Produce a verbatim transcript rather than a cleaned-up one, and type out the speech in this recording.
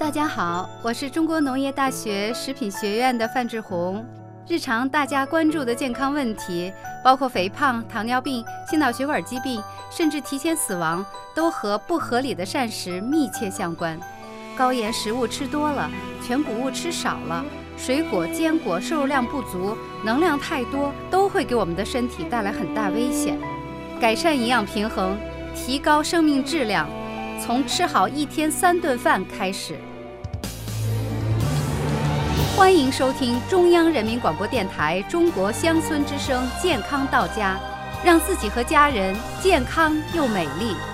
大家好，我是中国农业大学食品学院的范志红。日常大家关注的健康问题，包括肥胖、糖尿病、心脑血管疾病，甚至提前死亡，都和不合理的膳食密切相关。高盐食物吃多了，全谷物吃少了，水果、坚果摄入量不足，能量太多，都会给我们的身体带来很大危险。改善营养平衡，提高生命质量，从吃好一天三顿饭开始。欢迎收听中央人民广播电台中国乡村之声健康到家，让自己和家人健康又美丽。